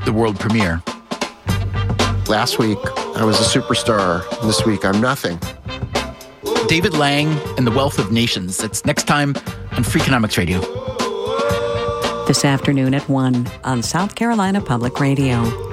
the world premiere. Last week, I was a superstar. This week, I'm nothing. David Lang and the Wealth of Nations. It's next time on Freakonomics Radio. This afternoon at 1 on South Carolina Public Radio.